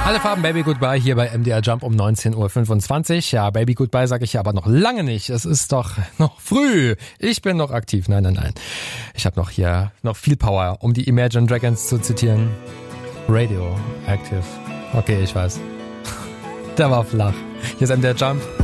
Alle Farben Baby Goodbye hier bei MDR Jump um 19.25 Uhr. Ja, Baby Goodbye sage ich ja aber noch lange nicht. Es ist doch noch früh. Ich bin noch aktiv. Nein. Ich habe noch viel Power, um die Imagine Dragons zu zitieren. Radioactive. Okay, ich weiß. Der war flach. Hier ist MDR Jump.